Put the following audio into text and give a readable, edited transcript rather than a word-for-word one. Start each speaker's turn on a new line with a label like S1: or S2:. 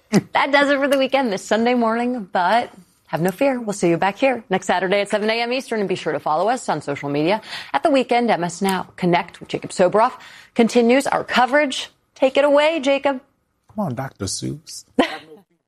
S1: That does it for the weekend this Sunday morning, but have no fear. We'll see you back here next Saturday at 7 a.m. Eastern, and be sure to follow us on social media at The Weekend MS Now. Connect with Jacob Soboroff continues our coverage. Take it away, Jacob.
S2: Come on, Dr. Seuss.